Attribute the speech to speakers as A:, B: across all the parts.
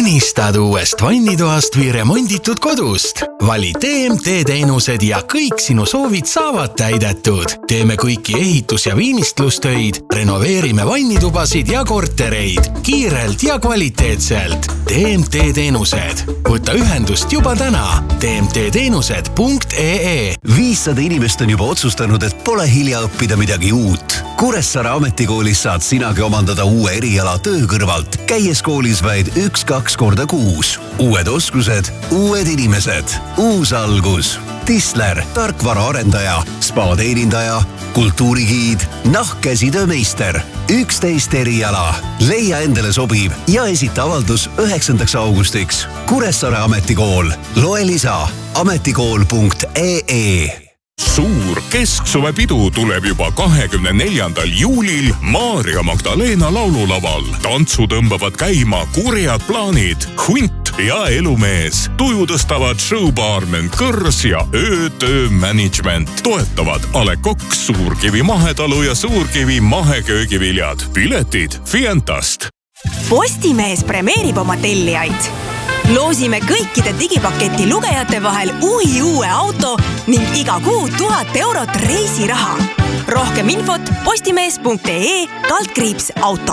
A: Unistad uuest vannitoast või remonditud kodust? Vali TMT teenused ja kõik sinu soovid saavad täidetud. Teeme kõiki ehitus- ja viimistlustöid, renoveerime vannitubasid ja kortereid kiirelt ja kvaliteetselt. TMT teenused. Võta ühendust juba täna. tmtteenused.ee
B: 500 inimest on juba otsustanud, et pole hilja õppida midagi uut. Kuressaare ametikoolis saad sinagi omandada uue eriala töö kõrvalt, käies koolis vaid 1-2 korda kuus. Uued oskused, uued inimesed, uus algus. Tisler, tarkvaraarendaja, spa-teenindaja, kultuurigiid, nahkkäsitöömeister. 11 eriala. Leia endale sobib ja esita avaldus 9. augustiks. Kuressaare ametikool. Loe lisa ametikool.ee.
C: Suur kesksuvepidu tuleb juba 24. juulil Maarja Magdalena laululaval. Tantsu tõmbavad käima kurjad plaanid, Hunt ja Elumees. Tuju tõstavad showbaarmen Kõrs ja öötöö management. Toetavad A Le Coq, Suurkivi mahetalu ja Suurkivi maheköögiviljad. Piletid Fientast.
D: Postimees premeerib oma tellijaid. Loosime kõikide digipaketi lugejate vahel uue auto ning iga kuu 1000 eurot reisiraha. Rohkem infot postimees.ee/auto.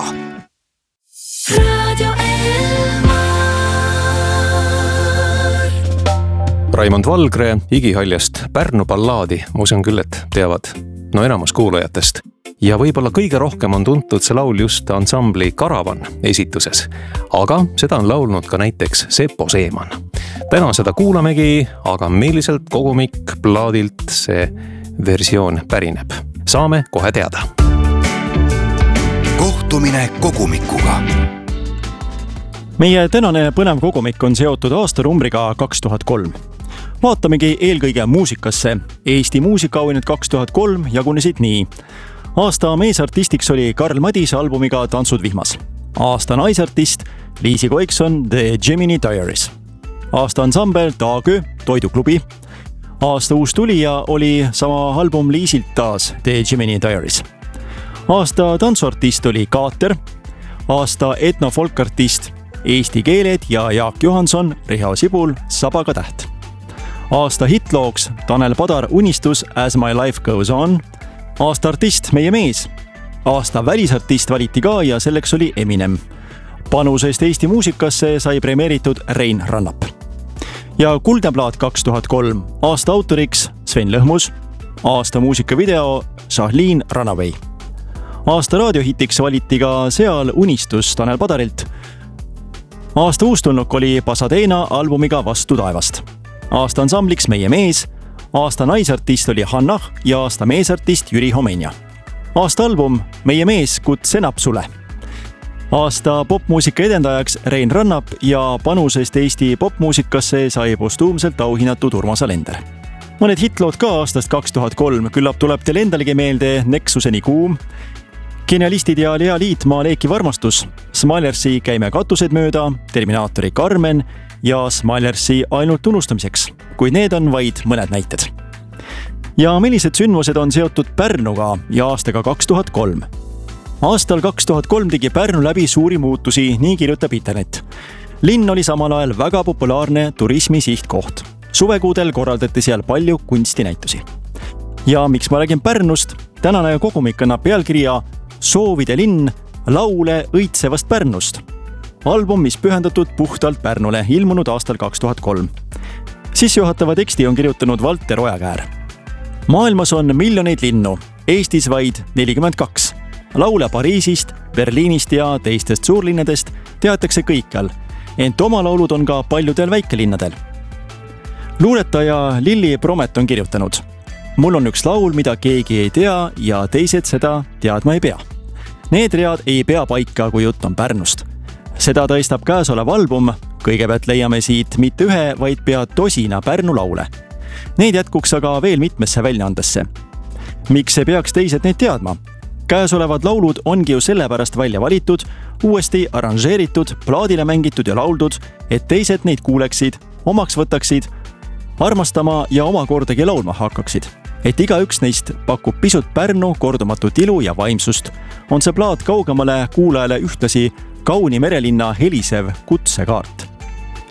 E: Radio Elmar.
F: Raimond Valgre Igihaljast Pärnu ballaadi, ma usun küll, et teavad enamus kuulajatest. Ja võib-olla kõige rohkem on tuntud see laul just ansambli Karavan esituses. Aga seda on laulnud ka näiteks Sepo Seeman. Täna seda kuulamegi, aga milliselt kogumik plaadilt see versioon pärineb. Saame kohe teada.
B: Kohtumine kogumikuga.
G: Meie tänane põnev kogumik on seotud aastanumbriga 2003. Vaatamegi eelkõige muusikasse. Eesti muusikaauhinnad 2003 jagunesid nii. Aasta meesartistiks oli Karl Madise albumiga Tantsud vihmas. Aasta naisartist Liisi Koikson The Gemini Diaries. Aasta ansambel Taagö Toiduklubi. Aasta uus tulija oli sama album Liisilt taas The Gemini Diaries. Aasta tantsuartist oli Kaater. Aasta etnofolkartist Eesti keeled ja Jaak Johanson, Riho Sibul, Sabaga täht. Aasta hitlooks Tanel Padar Unistus As My Life Goes On. Aasta artist Meie mees. Aasta välisartist valiti ka ja selleks oli Eminem. Panusest Eesti muusikasse sai premeeritud Rein Rannap. Ja kuldneplaat 2003. Aasta autoriks Sven Lõhmus. Aasta muusikavideo Šahlin Runaway. Aasta raadiohitiks valiti ka seal Unistus Tanel Padarilt. Aasta uustulnuk oli Pasadena albumiga Vastu taevast. Aasta ansambliks Meie mees. Aasta naisartist oli Hannah ja aasta meesartist Jüri Homenja. Aasta album Meie mees Kutsenap sule. Aasta popmuusika edendajaks Rein Rannap ja panusest Eesti popmuusikasse sai postuumselt auhinnatud Urmas Alender. Mõned hitlood ka aastast 2003, küllap tuleb teil endalegi meelde Nexuseni kuum, Genialistid ja Lea Liit Maaleeki varmastus, Smilersi Käime katused mööda, Terminaatori Carmen ja Smilersi Ainult tunnustamiseks, kuid need on vaid mõned näited. Ja millised sündmused on seotud Pärnuga ja aastaga 2003? Aastal 2003 tegi Pärnu läbi suuri muutusi, nii kirjutab internet. Linn oli samal ajal väga populaarne turismi sihtkoht. Suvekuudel korraldati seal palju kunstinäitusi. Ja miks ma räägin Pärnust? Tänane kogumik annab pealkirja Soovide linn, laule õitsevast Pärnust. Album, mis pühendatud puhtalt Pärnule, ilmunud aastal 2003. Sissejuhatava teksti on kirjutanud Valter Ojakäär. Maailmas on miljoneid linnu, Eestis vaid 42. Laule Pariisist, Berliinist ja teistest suurlinnadest teatakse kõikjal, ent oma laulud on ka paljudel väikelinnadel. Luuretaja Lilli Promet on kirjutanud: Mul on üks laul, mida keegi ei tea ja teised seda teadma ei pea. Need read ei pea paika, kui jutt on Pärnust. Seda tõestab käesolev album, kõigepealt leiame siit mitte ühe, vaid pea tosina Pärnu laule. Neid jätkuks aga veel mitmesse väljaandesse. Miks ei peaks teised neid teadma? Käesolevad laulud ongi ju sellepärast välja valitud, uuesti arranžeeritud, plaadile mängitud ja lauldud, et teised neid kuuleksid, omaks võtaksid, armastama ja omakordagi laulma hakkaksid. Et igaüks neist pakub pisut Pärnu kordumatut ilu ja vaimsust, on see plaat kaugemale kuulajale ühtlasi kauni merelinna helisev kutsekaart.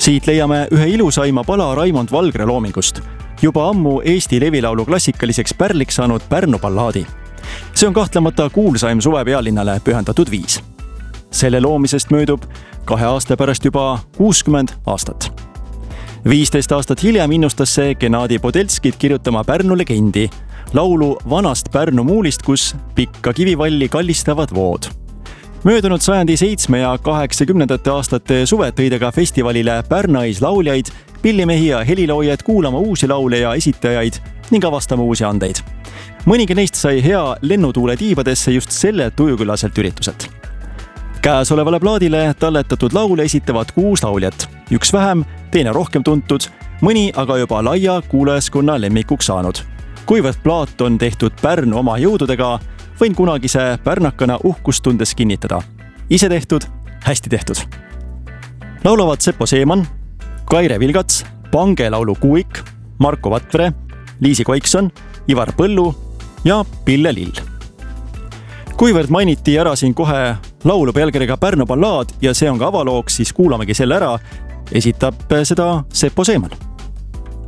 G: Siit leiame ühe ilusaima pala Raimond Valgre loomingust, juba ammu Eesti levilaulu klassikaliseks pärliks saanud Pärnu ballaadi. See on kahtlemata kuulsaim suve pealinnale pühendatud viis. Selle loomisest möödub 2 aasta pärast juba 60 aastat. 15 aastat hiljem innustas see Gennadi Podelskit kirjutama Pärnu legendi, laulu vanast Pärnu muulist, kus pikka kivivalli kallistavad vood. Möödunud sajandi 7 ja 80. aastate suved tõid aga festivalile Pärnais lauljaid, pillimehi ja heliloojaid kuulama uusi laule ja esitajaid ning avastama uusi andeid. Mõnigi neist sai hea lennutuule tiibadesse just selle tujukülaselt ürituselt. Käesolevale plaadile talletatud laule esitavad 6 lauljat, üks vähem, teine rohkem tuntud, mõni aga juba laia kuulajaskonna lemmikuks saanud. Kuivõrd plaat on tehtud Pärnu oma jõududega, võin kunagise pärnakana uhkust tundes kinnitada. Ise tehtud, hästi tehtud. Laulavad Seppo Seeman, Kaire Vilgats, Pange laulu Kuuik, Marko Vatvere, Liisi Koikson, Ivar Põllu ja Pille Lill. Kuivõrd mainiti ära siin kohe laulu pealkirjaga Pärnu ballaad ja see on ka avalooks, siis kuulamegi selle ära, esitab seda Seppo Seeman.